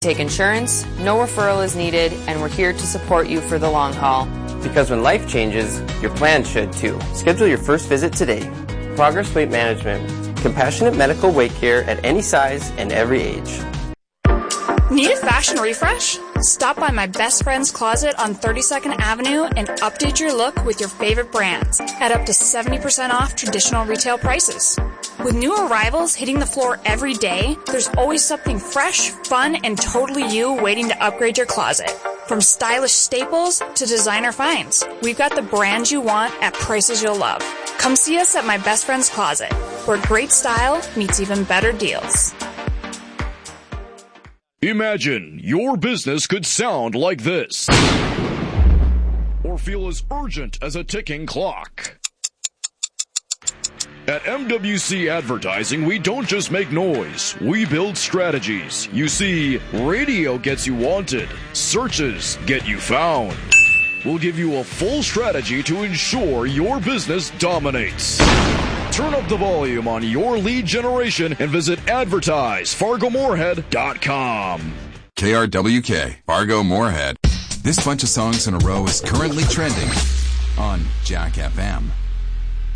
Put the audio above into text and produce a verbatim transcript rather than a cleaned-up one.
Take insurance, no referral is needed, and we're here to support you for the long haul. Because when life changes, your plan should too. Schedule your first visit today. Progress Weight Management. Compassionate medical weight care at any size and every age. Need a fashion refresh? Stop by my best friend's closet on thirty-second Avenue and update your look with your favorite brands at up to seventy percent off traditional retail prices. With new arrivals hitting the floor every day, there's always something fresh, fun, and totally you waiting to upgrade your closet. From stylish staples to designer finds, we've got the brands you want at prices you'll love. Come see us at my best friend's closet, where great style meets even better deals. Imagine your business could sound like this, or feel as urgent as a ticking clock. At M W C Advertising, we don't just make noise, we build strategies. You see, radio gets you wanted, searches get you found. We'll give you a full strategy to ensure your business dominates. Turn up the volume on your lead generation and visit advertise fargo moorhead dot com. K R W K, Fargo Moorhead. This bunch of songs in a row is currently trending on Jack F M.